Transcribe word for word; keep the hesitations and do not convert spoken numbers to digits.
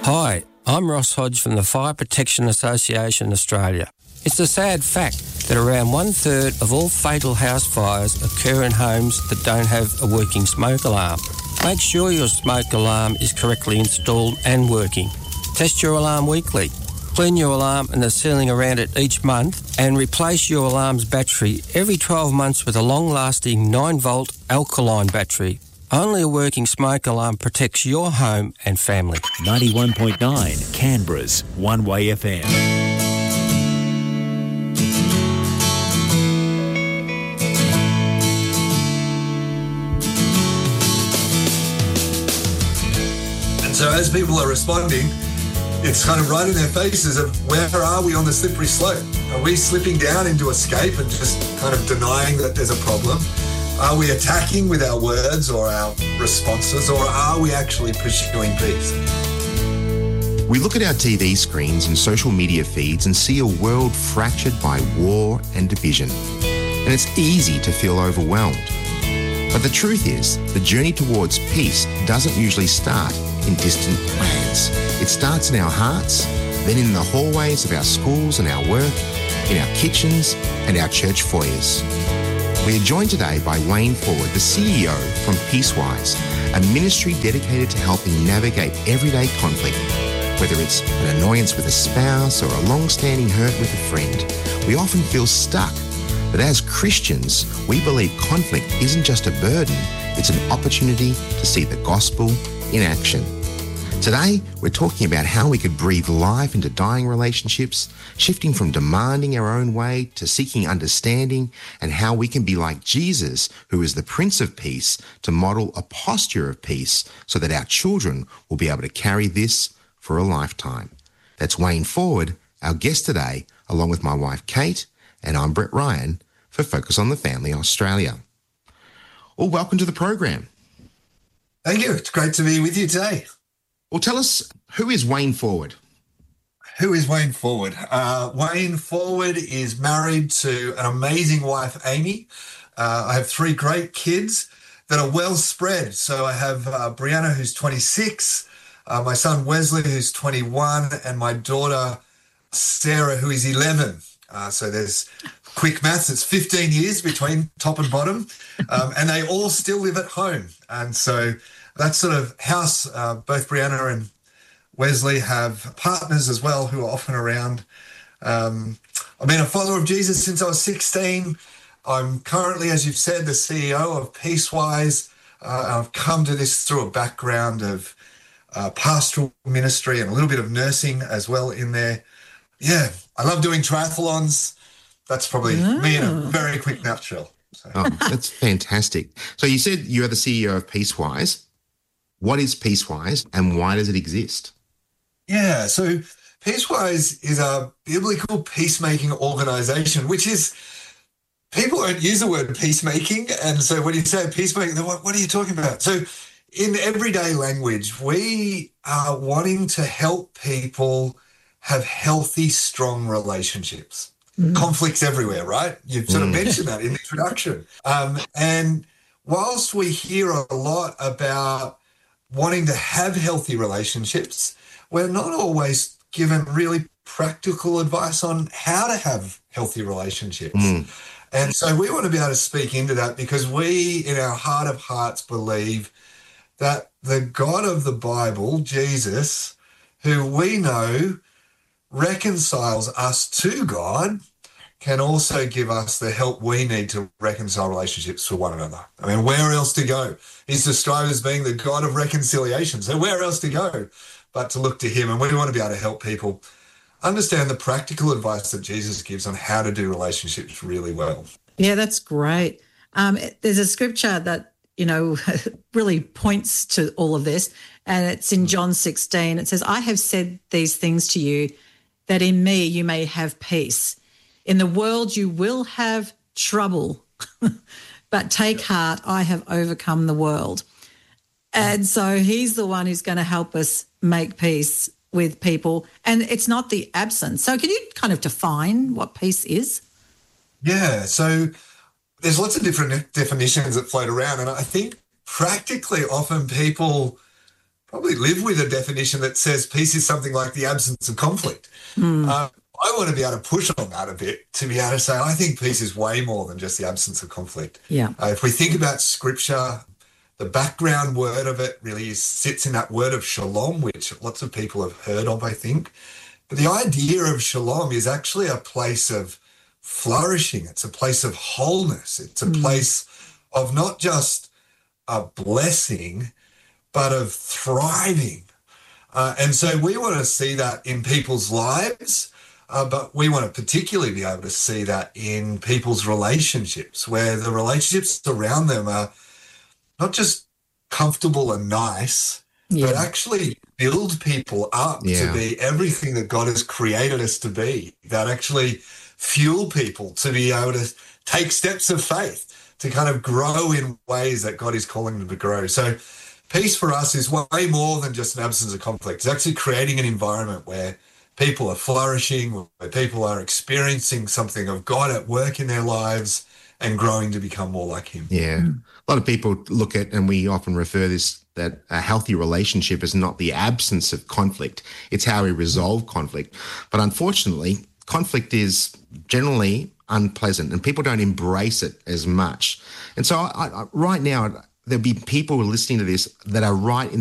Hi, I'm Ross Hodge from the Fire Protection Association Australia. It's a sad fact that around one-third of all fatal house fires occur in homes that don't have a working smoke alarm. Make sure your smoke alarm is correctly installed and working. Test your alarm weekly. Clean your alarm and the ceiling around it each month, and replace your alarm's battery every twelve months with a long-lasting nine volt alkaline battery. Only a working smoke alarm protects your home and family. ninety-one point nine Canberra's One Way F M. And so as people are responding, it's kind of right in their faces of where are we on the slippery slope? Are we slipping down into escape and just kind of denying that there's a problem? Are we attacking with our words or our responses, or are we actually pursuing peace? We look at our T V screens and social media feeds and see a world fractured by war and division. And it's easy to feel overwhelmed. But the truth is, the journey towards peace doesn't usually start in distant lands. It starts in our hearts, then in the hallways of our schools and our work, in our kitchens and our church foyers. We are joined today by Wayne Forward, the C E O from Peacewise, a ministry dedicated to helping navigate everyday conflict, whether it's an annoyance with a spouse or a long-standing hurt with a friend. We often feel stuck, but as Christians, we believe conflict isn't just a burden, it's an opportunity to see the gospel in action. Today, we're talking about how we could breathe life into dying relationships, shifting from demanding our own way to seeking understanding, and how we can be like Jesus, who is the Prince of Peace, to model a posture of peace so that our children will be able to carry this for a lifetime. That's Wayne Forward, our guest today, along with my wife Kate, and I'm Brett Ryan for Focus on the Family Australia. Well, welcome to the program. Thank you. It's great to be with you today. Well, tell us, who is Wayne Forward? Who is Wayne Forward? Uh, Wayne Forward is married to an amazing wife, Amy. Uh, I have three great kids that are well spread. So I have uh, Brianna, who's twenty-six, uh, my son Wesley, who's twenty-one, and my daughter Sarah, who is eleven. Uh, so there's quick maths, it's fifteen years between top and bottom, um, and they all still live at home. And so that sort of house, uh, both Brianna and Wesley have partners as well who are often around. Um, I've been a follower of Jesus since I was sixteen. I'm currently, as you've said, the C E O of Peacewise. Uh, I've come to this through a background of uh, pastoral ministry and a little bit of nursing as well in there. Yeah, I love doing triathlons. That's probably oh. me in a very quick nutshell. So. Oh, that's fantastic. So you said you're the C E O of Peacewise. What is Peacewise and why does it exist? Yeah, so Peacewise is a biblical peacemaking organisation, which is, people don't use the word peacemaking. And so when you say peacemaking, they're like, what are you talking about? So in everyday language, we are wanting to help people have healthy, strong relationships. Mm. Conflicts everywhere, right? You've sort of mm. mentioned that in the introduction. Um, and whilst we hear a lot about wanting to have healthy relationships, we're not always given really practical advice on how to have healthy relationships. Mm. And so we want to be able to speak into that because we, in our heart of hearts, believe that the God of the Bible, Jesus, who we know reconciles us to God, can also give us the help we need to reconcile relationships for one another. I mean, where else to go? He's described as being the God of reconciliation. So where else to go but to look to him? And we want to be able to help people understand the practical advice that Jesus gives on how to do relationships really well. Yeah, that's great. Um, there's a scripture that, you know, really points to all of this, and it's in John sixteen. It says, I have said these things to you that in me you may have peace. In the world you will have trouble, but take heart, I have overcome the world. And so he's the one who's going to help us make peace with people. And it's not the absence. So can you kind of define what peace is? Yeah, so there's lots of different definitions that float around. And I think practically often people probably live with a definition that says peace is something like the absence of conflict. Mm. Uh, I want to be able to push on that a bit to be able to say, I think peace is way more than just the absence of conflict. Yeah. Uh, if we think about scripture, the background word of it really sits in that word of shalom, which lots of people have heard of, I think. But the idea of shalom is actually a place of flourishing. It's a place of wholeness. It's a mm. place of not just a blessing, but of thriving. Uh, and so we want to see that in people's lives, uh, but we want to particularly be able to see that in people's relationships, where the relationships around them are not just comfortable and nice, yeah. but actually build people up yeah. to be everything that God has created us to be, that actually fuel people to be able to take steps of faith, to kind of grow in ways that God is calling them to grow. So peace for us is way more than just an absence of conflict. It's actually creating an environment where people are flourishing, where people are experiencing something of God at work in their lives and growing to become more like him. Yeah. A lot of people look at, and we often refer this, that a healthy relationship is not the absence of conflict. It's how we resolve conflict. But unfortunately, conflict is generally unpleasant and people don't embrace it as much. And so I, I, right now, there'll be people listening to this that are right in